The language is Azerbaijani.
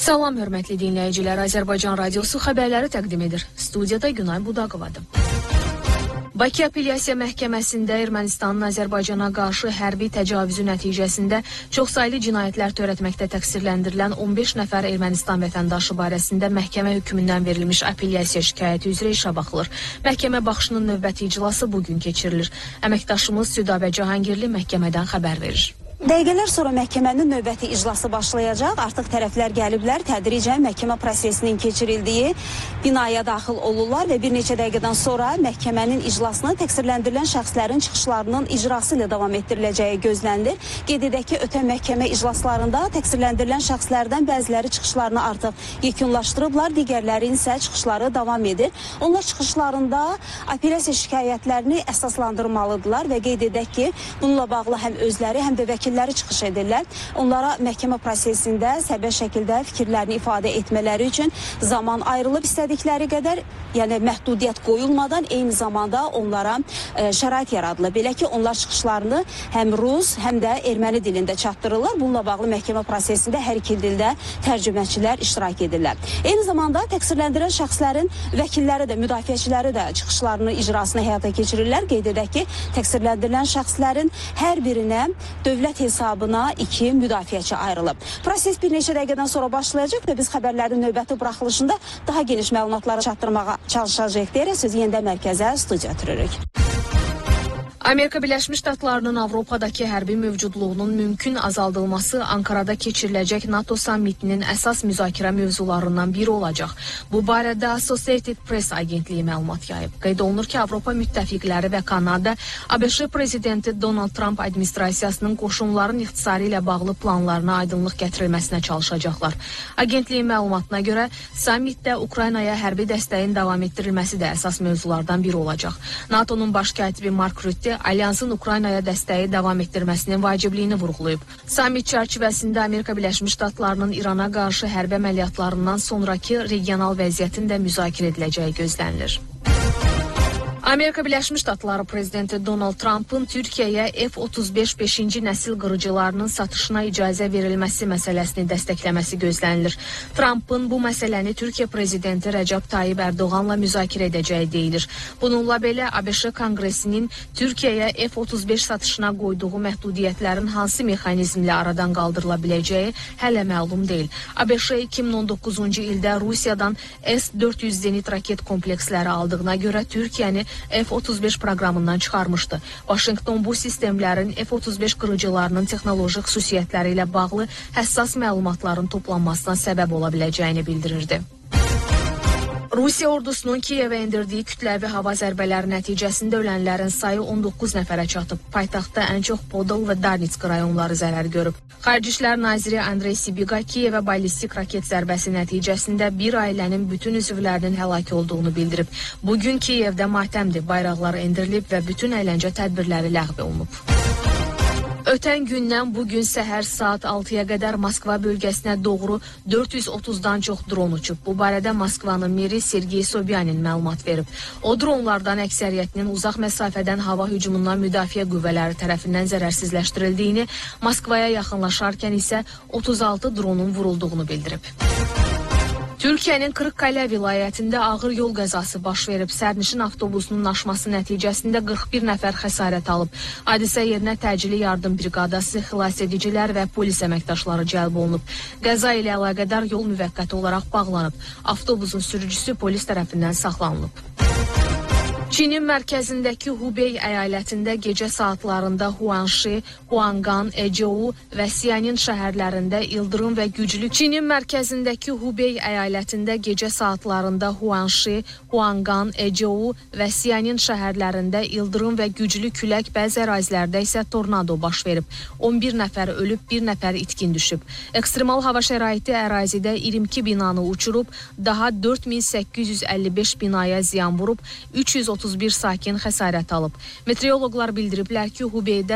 Salam hörmətli dinləyicilər, Azərbaycan Radiosu xəbərləri təqdim edir. Studiyada Günay Budaqovadır. Bakı Apellyasiya Məhkəməsində Ermənistanın Azərbaycana qarşı hərbi təcavüzü nəticəsində çoxsaylı cinayətlər törətməkdə təqsirləndirilən 15 nəfər Ermənistan vətəndaşı barəsində məhkəmə hökmündən verilmiş apellyasiya şikayəti üzrə işə baxılır. Məhkəmə baxışının növbəti iclası bugün keçirilir. Əməkdaşımız Südabə Cahangirli məhkəmədən xəbər verir. Dəqiqələr sonra məhkəmənin növbəti iclası başlayacaq. Artıq tərəflər gəliblər, tədricən məhkəmə prosesinin keçirildiyi binaya daxil olurlar və bir neçə dəqiqədən sonra məhkəmənin iclasına təqsirləndirilən şəxslərin çıxışlarının icrası ilə davam etdiriləcəyi gözlənilir. Qeyd edək ki, ötən məhkəmə iclaslarında təqsirləndirilən şəxslərdən bəziləri çıxışlarını artıq yekunlaşdırıblar, digərlərinin isə çıxışları davam edir. Onlar çıxışlarında apellyasiya şikayətlərini əsaslandırmalıdırlar və qeyd edək ki, bununla bağlı həm özləri, həm də vəkilləri çıxış edirlər. Onlara məhkəmə prosesində sərbəst şəkildə fikirlərini ifadə etmələri üçün zaman ayrılıb istədikləri qədər, yəni məhdudiyyət qoyulmadan eyni zamanda onlara şərait yaradılır. Belə ki, onlar çıxışlarını həm rus, həm də erməni dilində çatdırırlar. Bununla bağlı məhkəmə prosesində hər iki dildə tərcüməçilər iştirak edirlər. Eyni zamanda təqsirləndirilən şəxslərin vəkilləri də, müdafiəçiləri də çıxışlarını icrasına həyata keçirirlər. Qeyd edək ki, təqsirləndirilən şəxslərin hər birinə dövlət hesabına 2 müdafiəçi ayrılıb. Proses bir neçə dəqiqədən sonra başlayacaq və biz xəbərlərin növbəti buraxılışında daha geniş məlumatları çatdırmağa çalışacaq deyərək sözü yenidən mərkəzə, studiya ötürürük. Amerika Birləşmiş Ştatlarının Avropadakı hərbi mövcudluğunun mümkün azaldılması Ankarada keçiriləcək NATO sammitinin əsas müzakirə mövzularından biri olacaq. Bu barədə Associated Press agentliyi məlumat yayıb. Qeyd olunur ki, Avropa müttəfiqləri və Kanada ABŞ prezidenti Donald Trump administrasiyasının qoşunların ixtisarı ilə bağlı planlarına aydınlıq gətirilməsinə çalışacaqlar. Agentliyin məlumatına görə sammitdə Ukraynaya hərbi dəstəyin davam etdirilməsi də əsas mövzulardan biri olacaq. NATO'nun baş katibi Mark Rutte Alyansın Ukraynaya dəstəyi davam etdirməsinin vacibliyini vurğulayıb. Sammit çərçivəsində Amerika Birləşmiş Ştatlarının İrana qarşı hərbi əməliyyatlarından sonraki regional vəziyyətin də müzakirə ediləcəyi gözlənilir. Amerika Birləşmiş Ştatları prezidenti Donald Trump'ın Türkiyəyə F-35 5-ci nəsil qırıcılarının satışına icazə verilməsi məsələsini dəstəkləməsi gözlənilir. Trump'ın bu məsələni Türkiyə prezidenti Rəcəb Tayyib Ərdoğanla müzakirə edəcəyi deyilir. Bununla belə ABŞ Konqresinin Türkiyəyə F-35 satışına qoyduğu məhdudiyyətlərin hansı mexanizmlə aradan qaldırıla biləcəyi hələ məlum deyil. ABŞ 2019-cu ildə Rusiyadan S-400 zenit raket kompleksləri aldığına görə Türkiyəni F-35 proqramından çıxarmışdı. Washington bu sistemlərin F-35 qırıcılarının texnoloji xüsusiyyətləri ilə bağlı həssas məlumatların toplanmasına səbəb ola biləcəyini bildirirdi. Rusiya ordusunun Kiyevə endirdiyi kütləvi hava zərbələri nəticəsində ölənlərin sayı 19 nəfərə çatıb. Paytaxtda ən çox Podol və Darnitsk rayonları zərər görüb. Xarici İşlər naziri Andrey Sibiga Kiyevə ballistik raket zərbəsi nəticəsində bir ailənin bütün üzvlərinin həlak olduğunu bildirib. Bugün Kiyevdə matəmdir, bayraqlar endirilib və bütün əyləncə tədbirləri ləğv olunub. Ötən gündən bugün səhər saat 6-ya qədər Moskva bölgəsinə doğru 430-dan çox dron uçub. Bu barədə Moskvanın meri Sergey Sobyanin məlumat verib. O dronlardan əksəriyyətinin uzaq məsafədən hava hücumundan müdafiə qüvvələri tərəfindən zərərsizləşdirildiyini, Moskvaya yaxınlaşarkən isə 36 dronun vurulduğunu bildirib. Türkiyənin Kırıkkale vilayətində ağır yol qəzası baş verib. Sərnişin avtobusunun aşması nəticəsində 41 nəfər xəsarət alıb. Hadisə yerinə təcili yardım briqadası, xilas edicilər və polis əməkdaşları cəlb olunub. Qəza ilə əlaqədar yol müvəqqəti olaraq bağlanıb. Avtobusun sürücüsü polis tərəfindən saxlanılıb. Çinin mərkəzindəki Hubei əyalətində gecə saatlarında Huanshi, Huangan, Eceu və Sianin şəhərlərində ildırım və güclü Çinin mərkəzindəki Hubei əyalətində gecə saatlarında Huanshi, Huangan, Eceu və Sianin şəhərlərində ildırım və güclü külək, bəzi ərazilərdə isə tornado baş verib. 11 nəfər ölüb, 1 nəfər itkin düşüb. Ekstremal hava şəraiti ərazidə 22 binanı uçurub, daha 4855 binaya ziyan vurub, 331 sakin xəsarət alıb. Meteoroloqlar bildiriblər ki, Hubeydə